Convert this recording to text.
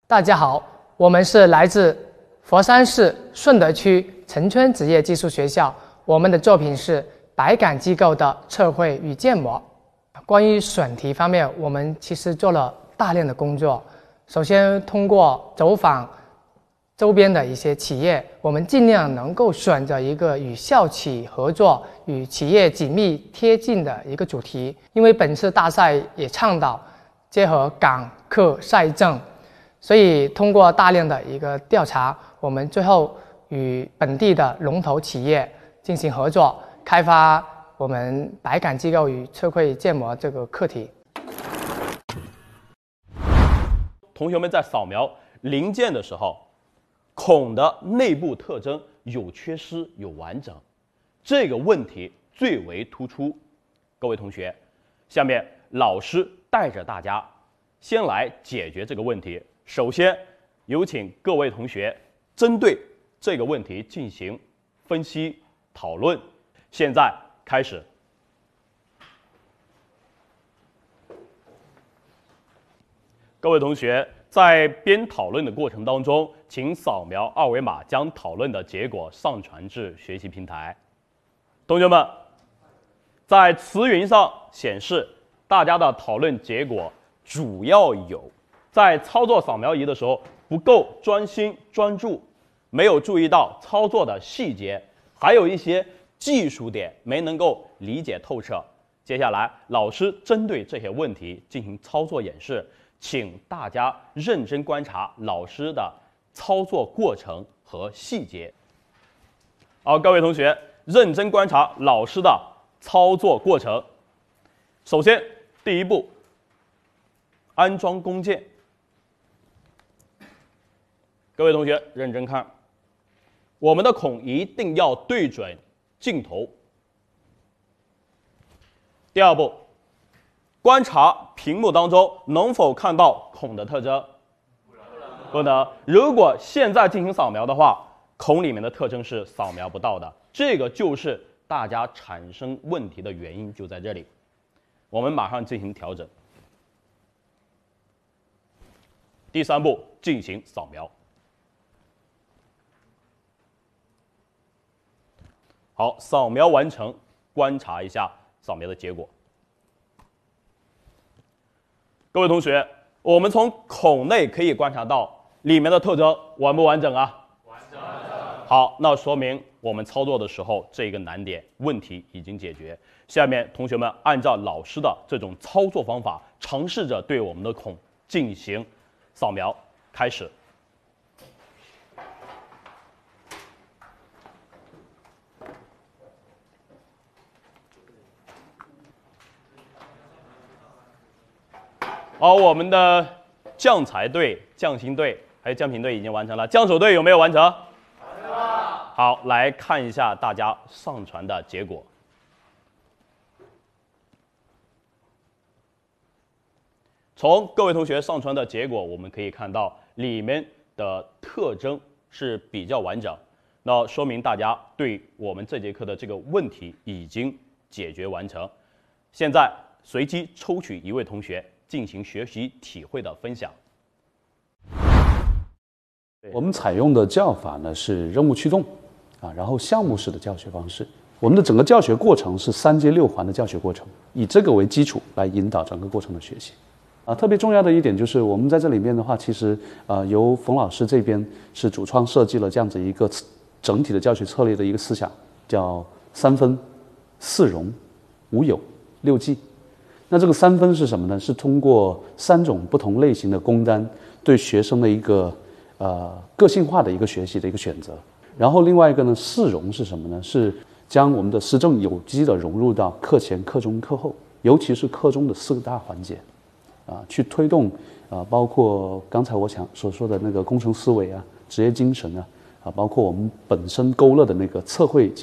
大家好，我们是来自佛山市顺德区城村职业技术学校，我们的作品是百感机构的测绘与建模。关于选题方面，我们其实做了大量的工作。首先，通过走访周边的一些企业，我们尽量能够选择一个与校企合作、与企业紧密贴近的一个主题。因为本次大赛也倡导结合港客赛政，所以通过大量的一个调查，我们最后与本地的龙头企业进行合作，开发我们百感机构与测绘建模这个课题。 同学们在扫描零件的时候，孔的内部特征有缺失有完整，这个问题最为突出。各位同学，下面老师带着大家先来解决这个问题。首先，有请各位同学针对这个问题进行分析讨论。现在开始。各位同学，在边讨论的过程当中，请扫描二维码，将讨论的结果上传至学习平台。同学们，在词云上显示，大家的讨论结果主要有：在操作扫描仪的时候不够专心专注，没有注意到操作的细节，还有一些技术点没能够理解透彻。接下来，老师针对这些问题进行操作演示。请大家认真观察老师的操作过程和细节。好，各位同学，认真观察老师的操作过程。首先，第一步，安装工件。各位同学，认真看，我们的孔一定要对准镜头。第二步，观察屏幕当中能否看到孔的特征？不能。如果现在进行扫描的话，孔里面的特征是扫描不到的，这个就是大家产生问题的原因，就在这里。我们马上进行调整。第三步，进行扫描。好，扫描完成，观察一下扫描的结果。各位同学，我们从孔内可以观察到里面的特征完不完整啊？完整。好，那说明我们操作的时候这个难点问题已经解决。下面同学们按照老师的这种操作方法，尝试着对我们的孔进行扫描。开始。好，我们的降材队、降芯队还有降频队已经完成了，降手队有没有完成？完成了。好，来看一下大家上传的结果。从各位同学上传的结果，我们可以看到里面的特征是比较完整，那说明大家对我们这节课的这个问题已经解决完成。现在随机抽取一位同学进行学习体会的分享。 我们采用的教法呢是任务驱动然后项目式的教学方式。我们的整个教学过程是3阶6环的教学过程，以这个为基础来引导整个过程的学习。特别重要的一点就是我们在这里面的话，其实由冯老师这边是主创设计了这样子一个整体的教学策略的一个思想，叫3分、4容、5有、6记。那这个3分是什么呢？是通过3种不同类型的工单对学生的一个个性化的一个学习的一个选择。然后另外一个呢，4容是什么呢？是将我们的施政有机的融入到课前、课中、课后，尤其是课中的4个大环节去推动包括刚才我所说的那个工程思维职业精神包括我们本身勾勒的那个测绘